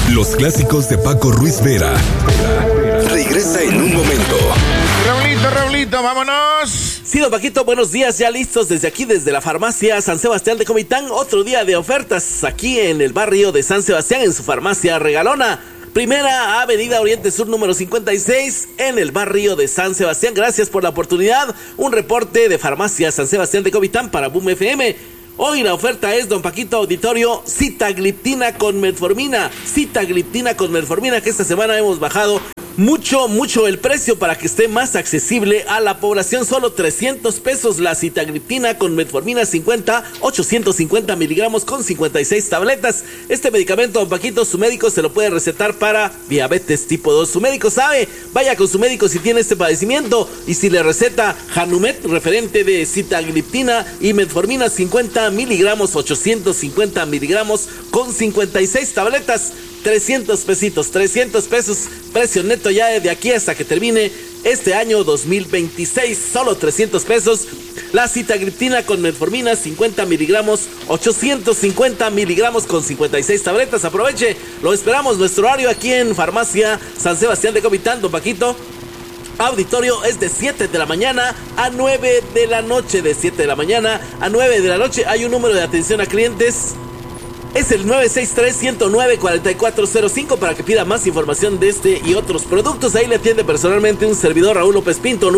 Los clásicos de Paco Ruiz Vera. Regresa en un momento. Raulito, vámonos. Sí, don Paquito, buenos días, ya listos desde aquí, desde la farmacia San Sebastián de Comitán. Otro día de ofertas aquí en el barrio de San Sebastián, en su farmacia regalona. Primera Avenida Oriente Sur número 56 en el barrio de San Sebastián. Gracias por la oportunidad. Un reporte de farmacia San Sebastián de Comitán para Boom FM. Hoy la oferta es, don Paquito Auditorio, sitagliptina con metformina. Sitagliptina con metformina, que esta semana hemos bajado mucho el precio para que esté más accesible a la población. Solo 300 pesos la sitagliptina con metformina 50, 850 miligramos con 56 tabletas. Este medicamento, don Paquito, su médico se lo puede recetar para diabetes tipo 2. Su médico sabe, vaya con su médico si tiene este padecimiento, y si le receta Hanumet, referente de sitagliptina y metformina 50 miligramos, 850 miligramos con 56 tabletas. 300 pesos, precio neto ya de aquí hasta que termine este año 2026, solo 300 pesos. La sitagliptina con metformina 50 miligramos, 850 miligramos con 56 tabletas. Aproveche, lo esperamos. Nuestro horario aquí en farmacia San Sebastián de Comitán, don Paquito Auditorio, es de 7 de la mañana a 9 de la noche. De 7 de la mañana a 9 de la noche. Hay un número de atención a clientes. Es el 963-109-4405 para que pida más información de este y otros productos. Ahí le atiende personalmente un servidor, Raúl López Pinto.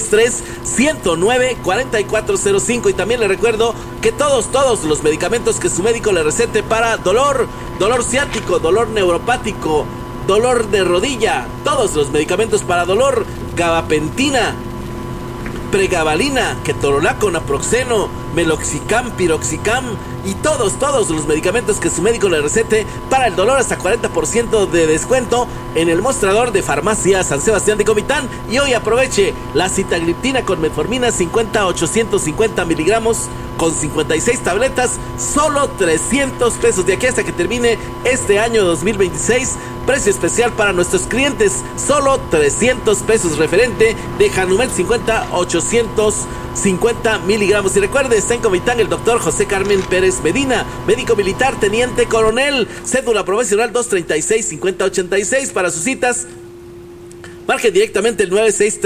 963-109-4405. Y también le recuerdo que todos los medicamentos que su médico le recete para dolor ciático, dolor neuropático, dolor de rodilla, todos los medicamentos para dolor, gabapentina, pregabalina, ketorolaco, naproxeno, meloxicam, piroxicam y todos los medicamentos que su médico le recete para el dolor, hasta 40% de descuento en el mostrador de farmacia San Sebastián de Comitán. Y hoy aproveche la sitagliptina con metformina 50, 850 miligramos con 56 tabletas, solo 300 pesos de aquí hasta que termine este año 2026. Precio especial para nuestros clientes, solo 300 pesos, referente de Hanumet 50, 850 miligramos. Y recuerde, está en Comitán el doctor José Carmen Pérez Medina, médico militar, teniente coronel, cédula profesional 236-5086. Para sus citas, marque directamente el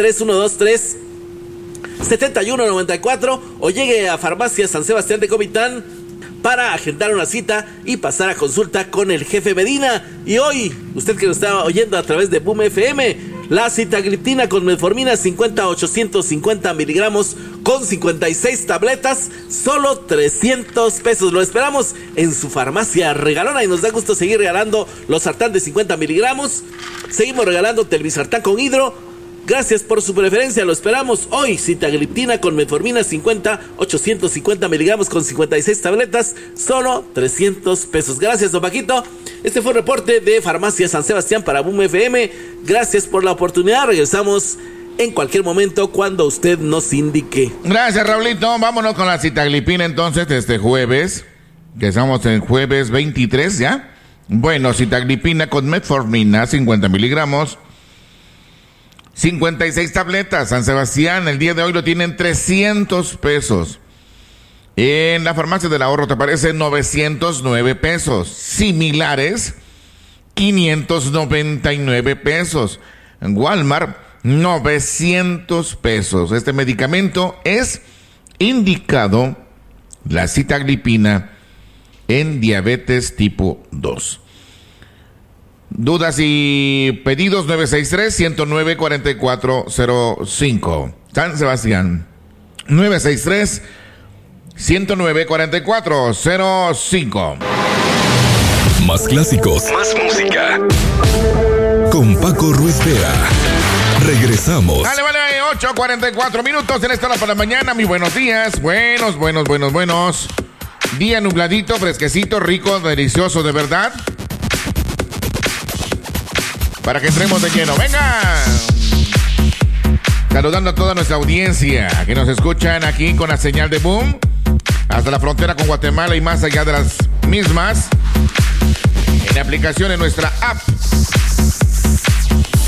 963-123-7194 o llegue a farmacia San Sebastián de Comitán para agendar una cita y pasar a consulta con el jefe Medina. Y hoy, usted que nos está oyendo a través de Boom FM, la sitagliptina con metformina 50, 850 miligramos con 56 tabletas, solo 300 pesos. Lo esperamos en su farmacia regalona y nos da gusto seguir regalando los sartán de 50 miligramos. Seguimos regalando Telmisartán con hidro. Gracias por su preferencia, lo esperamos hoy. Sitagliptina con metformina 50, 850 miligramos con 56 tabletas, solo 300 pesos. Gracias, don Paquito. Este fue el reporte de Farmacia San Sebastián para Boom FM. Gracias por la oportunidad. Regresamos en cualquier momento cuando usted nos indique. Gracias, Raulito. Vámonos con la sitaglipina entonces de este jueves, que estamos en jueves 23 ya. Bueno, sitaglipina con metformina 50 miligramos. 56 tabletas, San Sebastián, el día de hoy lo tienen 300 pesos. En la farmacia del ahorro te aparece 909 pesos. Similares, 599 pesos. En Walmart, 900 pesos. Este medicamento es indicado, la sitaglipina, en diabetes tipo 2. Dudas y pedidos 963-109-4405. San Sebastián, 963-109-4405. Más clásicos, más música. Con Paco Ruiz Vera. Regresamos. Vale, 8:44 minutos en esta hora para la mañana. Muy buenos días. Buenos. Día nubladito, fresquecito, rico, delicioso, de verdad. Para que entremos de lleno. ¡Venga! Saludando a toda nuestra audiencia que nos escuchan aquí con la señal de Boom, hasta la frontera con Guatemala y más allá de las mismas, en la aplicación, en nuestra app